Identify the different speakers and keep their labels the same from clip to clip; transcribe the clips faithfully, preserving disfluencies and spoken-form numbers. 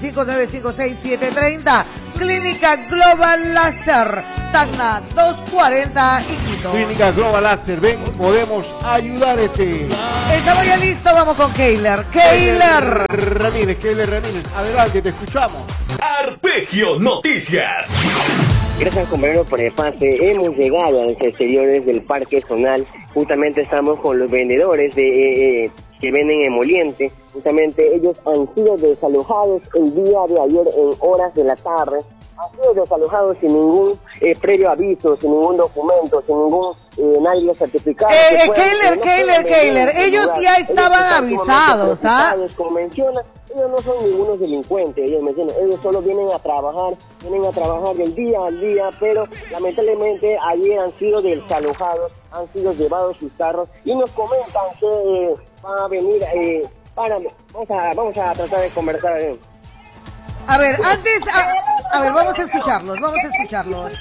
Speaker 1: cinco nueve cinco seis siete tres cero. Clínica Global Láser, Tacna doscientos cuarenta y Quito.
Speaker 2: Clínica Global Láser, ven, podemos ayudarte.
Speaker 1: Estamos ya listos, vamos con Keiler. Keiler
Speaker 2: Ramírez, Keiler Ramírez, adelante, te escuchamos.
Speaker 3: Arpegio Noticias.
Speaker 4: Gracias, compañeros, por el pase. Hemos llegado a los exteriores del Parque Zonal. Justamente estamos con los vendedores de eh, eh, que venden emoliente. Justamente ellos han sido desalojados el día de ayer en horas de la tarde. Han sido desalojados sin ningún eh, previo aviso, sin ningún documento, sin ningún eh, nadie certificado.
Speaker 1: Eh, eh, Keiler, Keiler, Keiler, ellos ya estaban avisados, ¿ah?
Speaker 4: Como menciona, ellos no son ningunos delincuentes, ellos mencionan, ellos solo vienen a trabajar, vienen a trabajar del día al día, pero lamentablemente ayer han sido desalojados, han sido llevados sus carros y nos comentan que eh, van a venir, eh, para, vamos, a, vamos a tratar de conversar. Eh.
Speaker 1: A ver, antes, a, a ver, vamos a escucharlos, vamos a escucharlos.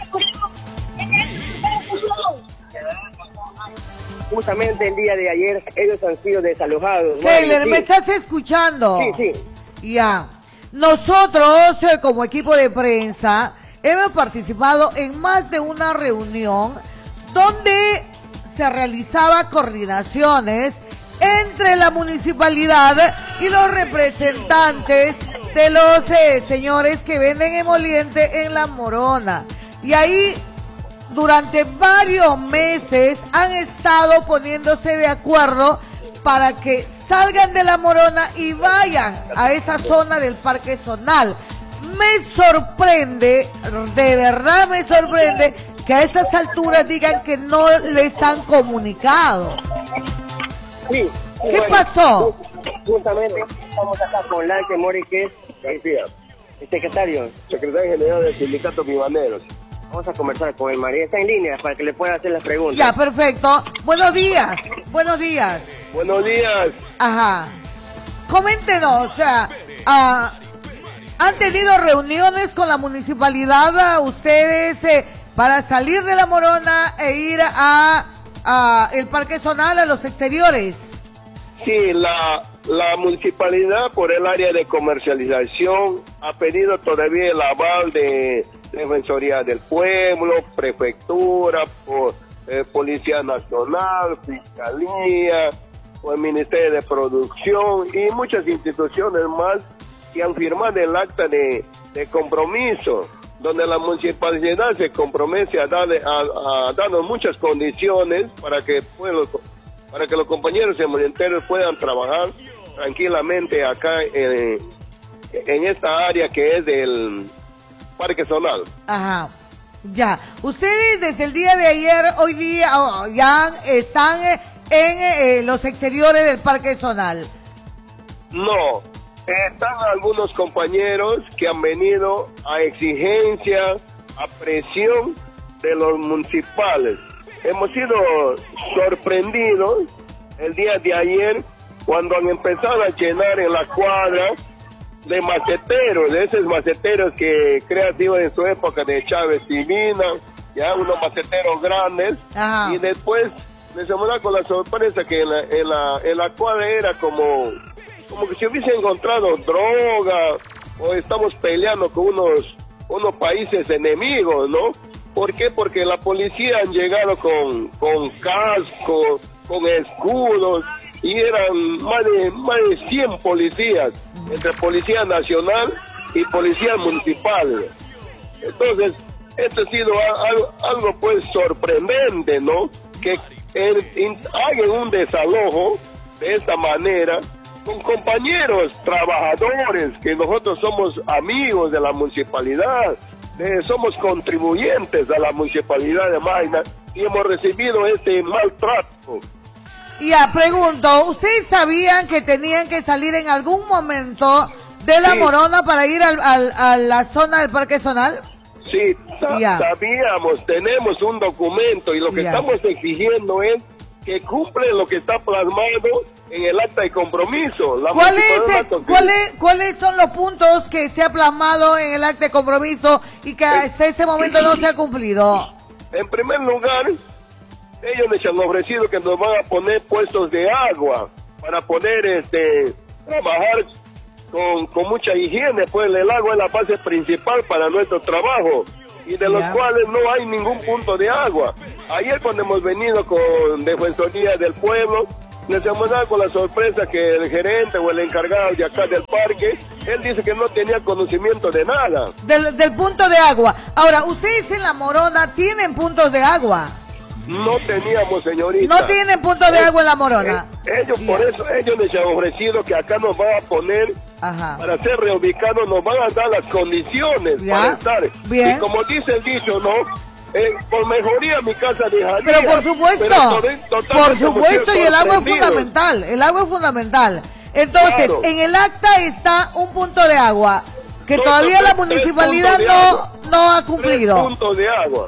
Speaker 4: Justamente el día de ayer ellos han sido desalojados.
Speaker 1: Keiler,
Speaker 4: sí.
Speaker 1: ¿me estás escuchando?
Speaker 4: Sí, sí.
Speaker 1: Ya. Nosotros, eh, como equipo de prensa, hemos participado en más de una reunión donde se realizaba coordinaciones entre la municipalidad y los representantes de los eh, señores que venden emoliente en La Morona. Y ahí durante varios meses han estado poniéndose de acuerdo para que salgan de La Morona y vayan a esa zona del Parque Zonal. Me sorprende, de verdad me sorprende, que a esas alturas digan que no les han comunicado.
Speaker 4: Sí, sí,
Speaker 1: ¿Qué
Speaker 4: bueno,
Speaker 1: pasó?
Speaker 4: Justamente estamos acá con Lance Mori, que es García, el secretario, secretario general del sindicato Pibaneros. Vamos a conversar con él, María. Está en línea para que le pueda hacer las preguntas.
Speaker 1: Ya, perfecto. Buenos días, buenos días.
Speaker 4: Buenos días.
Speaker 1: Ajá. Coméntenos, o sea, ah, ¿han tenido reuniones con la municipalidad ah, ustedes eh, para salir de La Morona e ir a, a el Parque Zonal, a los exteriores?
Speaker 5: Sí, la, la municipalidad por el área de comercialización ha pedido todavía el aval de Defensoría del Pueblo, Prefectura, por, eh, Policía Nacional, Fiscalía, por el Ministerio de Producción y muchas instituciones más que han firmado el acta de, de compromiso, donde la municipalidad se compromete a darle a, a darnos muchas condiciones para que puedan, para que los compañeros emolienteros puedan trabajar tranquilamente acá en, en esta área que es del Parque Zonal.
Speaker 1: Ajá, ya. Ustedes desde el día de ayer, hoy día, oh, ya están eh, en eh, los exteriores del Parque Zonal.
Speaker 5: No, están algunos compañeros que han venido a exigencia, a presión de los municipales. Hemos sido sorprendidos el día de ayer cuando han empezado a llenar en la cuadra de maceteros, de esos maceteros que creativos en su época de Chávez y Mina, ya unos maceteros grandes. Ajá. Y después les hemos dado con la sorpresa que en la, en la, en la cuadra era como, como que se hubiese encontrado droga o estamos peleando con unos, unos países enemigos, ¿no? ¿Por qué? Porque la policía han llegado con, con cascos, con escudos, y eran más de, más de cien policías, entre Policía Nacional y Policía Municipal. Entonces, esto ha sido algo, algo pues sorprendente, ¿no? Que el, hagan un desalojo de esta manera con compañeros trabajadores, que nosotros somos amigos de la municipalidad, de, somos contribuyentes a la municipalidad de Maina y hemos recibido este maltrato.
Speaker 1: Ya, pregunto, ¿ustedes sabían que tenían que salir en algún momento de La sí. Morona para ir al, al, a la zona del Parque Zonal?
Speaker 5: Sí, sa
Speaker 1: ya.
Speaker 5: sabíamos, tenemos un documento y lo que ya. estamos exigiendo es que cumple lo que está plasmado en el acta de compromiso. La
Speaker 1: ¿Cuál es, ¿cuál es, ¿Cuáles son los puntos que se ha plasmado en el acta de compromiso y que hasta ese momento no se ha cumplido?
Speaker 5: En primer lugar, ellos les han ofrecido que nos van a poner puestos de agua para poder este trabajar con, con mucha higiene, pues el agua es la base principal para nuestro trabajo, y de los
Speaker 1: Ya.
Speaker 5: cuales no hay ningún punto de agua. Ayer cuando hemos venido con Defensoría del Pueblo, les hemos dado con la sorpresa que el gerente o el encargado de acá del parque, él dice que no tenía conocimiento de nada.
Speaker 1: Del, del punto de agua. Ahora, ustedes en La Morona tienen puntos de agua.
Speaker 5: No teníamos, señorita.
Speaker 1: No tienen puntos de
Speaker 5: Eh,
Speaker 1: agua en La Morona.
Speaker 5: eh, ellos, por
Speaker 1: Ya.
Speaker 5: eso, ellos les han ofrecido que acá nos van a poner,
Speaker 1: Ajá.
Speaker 5: para ser reubicados, nos van a dar las condiciones
Speaker 1: Ya.
Speaker 5: para estar.
Speaker 1: Bien.
Speaker 5: Y como dice el dicho, ¿no? Eh, por mejoría mi casa dejaría.
Speaker 1: Pero por supuesto,
Speaker 5: pero todo- totalmente
Speaker 1: por supuesto,
Speaker 5: hemos
Speaker 1: y
Speaker 5: sido
Speaker 1: el agua es
Speaker 5: sorprendidos.
Speaker 1: fundamental, el agua es fundamental. Entonces,
Speaker 5: Claro.
Speaker 1: en el acta está un punto de agua que
Speaker 5: Son
Speaker 1: todavía
Speaker 5: tres-
Speaker 1: la
Speaker 5: tres
Speaker 1: municipalidad
Speaker 5: puntos de
Speaker 1: no,
Speaker 5: agua.
Speaker 1: no ha
Speaker 5: Tres
Speaker 1: cumplido.
Speaker 5: puntos de agua.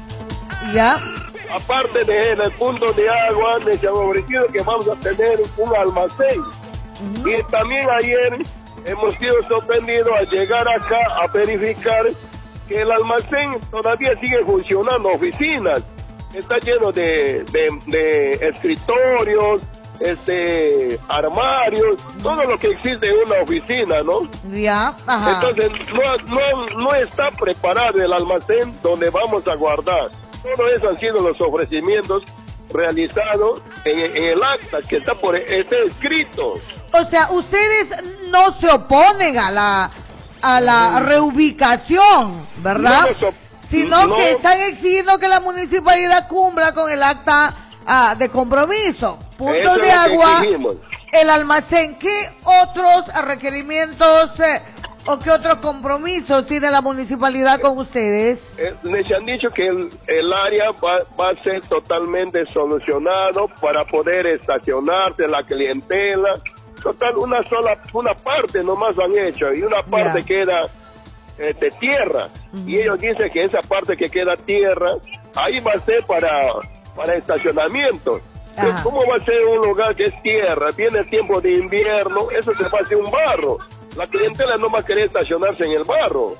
Speaker 1: ¿Ya?
Speaker 5: Aparte de el punto de agua, les hemos ofrecido que vamos a tener un almacén. Y también ayer hemos sido sorprendidos al llegar acá a verificar que el almacén todavía sigue funcionando, oficinas. Está lleno de, de, de escritorios, este, armarios, todo lo que existe en una oficina, ¿no?
Speaker 1: ¿Ya? Ajá.
Speaker 5: Entonces, no, no, no está preparado el almacén donde vamos a guardar. Todo eso han sido los ofrecimientos realizados en, en el acta que está por está escrito.
Speaker 1: O sea, ustedes no se oponen a la a la reubicación, ¿verdad?
Speaker 5: No nos op-
Speaker 1: Sino
Speaker 5: no.
Speaker 1: que están exigiendo que la municipalidad cumpla con el acta ah, de compromiso. Puntos
Speaker 5: Eso es
Speaker 1: de
Speaker 5: lo que
Speaker 1: agua,
Speaker 5: exigimos.
Speaker 1: el almacén. ¿Qué otros requerimientos eh, o qué otros compromisos tiene la municipalidad con ustedes?
Speaker 5: Eh, les han dicho que el, el área va, va a ser totalmente solucionado para poder estacionarse la clientela. Total, una sola, una parte nomás han hecho y una parte
Speaker 1: Ya.
Speaker 5: queda eh, de tierra. Y ellos dicen que esa parte que queda tierra, ahí va a ser para, para estacionamiento. Pero
Speaker 1: Ajá.
Speaker 5: ¿cómo va a ser un lugar que es tierra? Viene el tiempo de invierno, eso se va a hacer un barro. La clientela no va a querer estacionarse en el barro.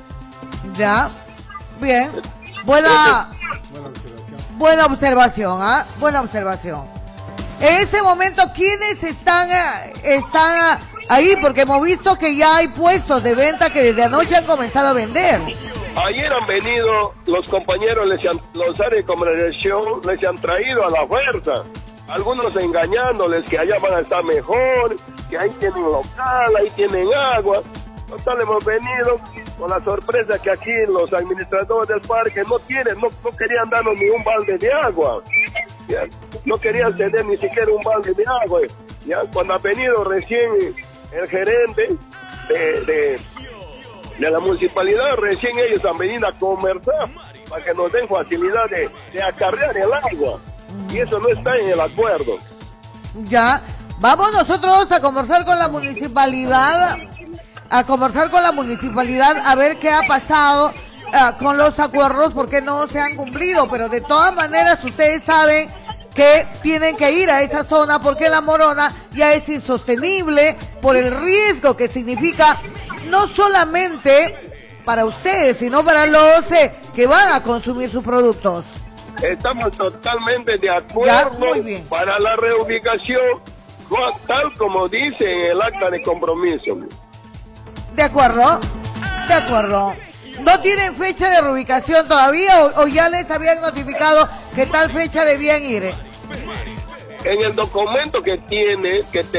Speaker 1: Ya, bien. Buena, buena observación, ¿ah? Buena observación. En este momento, ¿quiénes están, eh, están eh, ahí? Porque hemos visto que ya hay puestos de venta que desde anoche han comenzado a vender.
Speaker 5: Ayer han venido los compañeros, les han, los áreas de comercialización, les han traído a la fuerza. Algunos engañándoles que allá van a estar mejor, que ahí tienen local, ahí tienen agua. Total, hemos venido con la sorpresa que aquí los administradores del parque no tienen, no, no querían darnos ni un balde de agua. Ya, no querían tener ni siquiera un balde de agua. Ya, cuando ha venido recién el gerente de, de, de la municipalidad, recién ellos han venido a conversar para que nos den facilidad de, de acarrear el agua. Y eso no está en el acuerdo.
Speaker 1: Ya, vamos nosotros a conversar con la municipalidad, a conversar con la municipalidad a ver qué ha pasado uh, con los acuerdos, porque no se han cumplido, pero de todas maneras ustedes saben que tienen que ir a esa zona porque La Morona ya es insostenible por el riesgo que significa no solamente para ustedes, sino para los eh, que van a consumir sus productos.
Speaker 5: Estamos totalmente de acuerdo
Speaker 1: Ya, muy bien.
Speaker 5: para la reubicación, tal como dice en el acta de compromiso.
Speaker 1: De acuerdo, de acuerdo. ¿No tienen fecha de reubicación todavía o, o ya les habían notificado que tal fecha debían ir?
Speaker 5: En el documento que tiene, que te